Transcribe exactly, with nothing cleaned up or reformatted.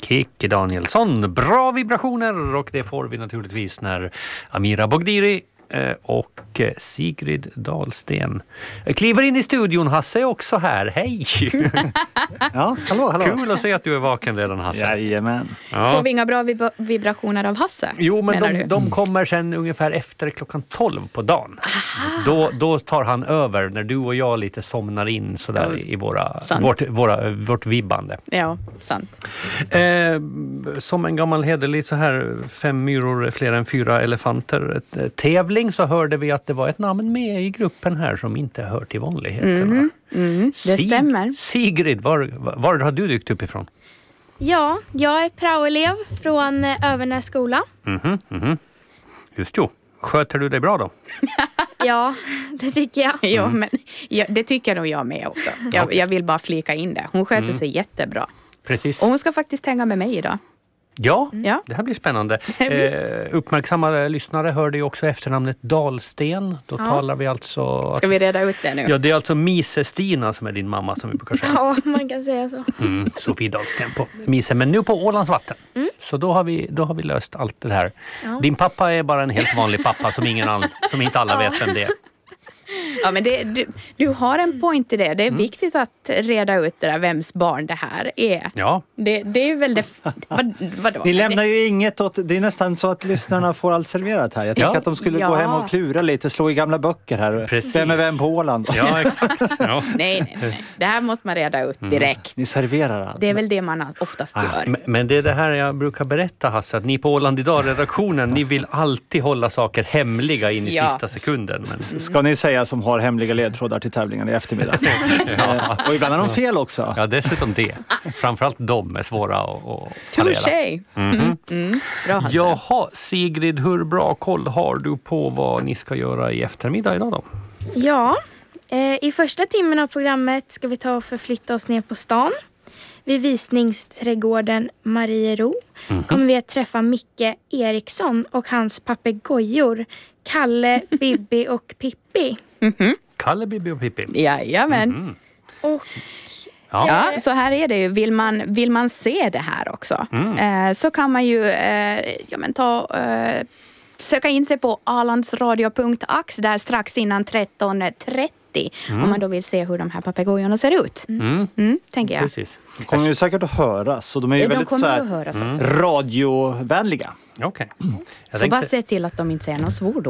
Kikki Danielsson. Bra vibrationer, och det får vi naturligtvis när Amira Bogdiri och Sigrid Dahlsten kliver in i studion. Hasse är också här. Hej! Ja, hallå, hallå. Kul att se att du är vaken redan, Hasse. Jajamän. Ja. Får vi inga bra vib- vibrationer av Hasse? Jo, men de, de kommer sen ungefär efter klockan tolv på dagen. Då, då tar han över när du och jag lite somnar in sådär i våra, vårt, våra, vårt vibbande. Ja, sant. Eh, som en gammal hederlig så här fem myror, fler än fyra elefanter ett, tävling, så hörde vi att det var ett namn med i gruppen här som inte hör till vanligheterna. Mm, mm, det Sig- stämmer. Sigrid, var, var har du dykt upp ifrån? Ja, jag är praoelev från Övernäs skola. Mhm, mhm. Just jo. Sköter du dig bra då? Ja, det tycker jag. Ja, men ja, det tycker nog jag med också. Jag, jag vill bara flika in det. Hon sköter sig jättebra. Precis. Och hon ska faktiskt hänga med mig idag. Ja, Ja. det här blir spännande. Visst. Eh, uppmärksammade lyssnare hörde ju också efternamnet Dahlsten. Då Ja. talar vi alltså... Ska vi reda ut det nu? Ja, det är alltså Mise Stina som är din mamma, som vi brukar säga. Ja, man kan säga så. Mm, Sofie Dahlsten på Mise, men nu på Ålands vatten. Mm. Så då har, vi, då har vi löst allt det här. Ja. Din pappa är bara en helt vanlig pappa som, ingen all, som inte alla Ja. vet vem det är. Ja, men det, du, du har en point i det. Det är viktigt att reda ut det där, vems barn det här är. Ja. Det, det är väl det... Vad, vadå? Ni lämnar ju inget åt, det är nästan så att lyssnarna får allt serverat här. Jag tycker Ja. att de skulle Ja. gå hem och klura lite, slå i gamla böcker här. Precis. Vem är vem på Åland? Ja, exakt. Ja. Nej, nej, nej. Det här måste man reda ut direkt. Ni serverar allt. Det är väl det man oftast gör. Men, men det är det här jag brukar berätta, Hasse, att ni på Åland idag-redaktionen, ni vill alltid hålla saker hemliga in i Ja. sista sekunden. Men... S- Ska ni säga som har hemliga ledtrådar till tävlingen i eftermiddag? Ja. Och ibland har de fel också. Ja, dessutom det. Framförallt de är svåra att, att parera. Touché! Mhm. Mm. Bra, Hasse. Jaha, Sigrid, hur bra koll har du på vad ni ska göra i eftermiddag idag då? Ja, eh, i första timmen av programmet ska vi ta och förflytta oss ner på stan. Vid visningsträdgården Mariero Mhm. kommer vi att träffa Micke Eriksson och hans papegojor Kalle, Bibi och Pippi. Kalle, Bibi och Pippi. Jajamän. Mhm. Och Ja. Ja, så här är det ju. Vill man, vill man se det här också eh, så kan man ju eh, ja, men ta, eh, söka in sig på alandsradio punkt ax där strax innan tretton trettio om man då vill se hur de här papegojorna ser ut. Mm. Mm, tänker jag. Precis. De kommer ju säkert att höras och de är ju De väldigt så kommer här att höras också. Mm. radiovänliga. Okej. Jag Får tänkte- bara se till att de inte säger någon svordom.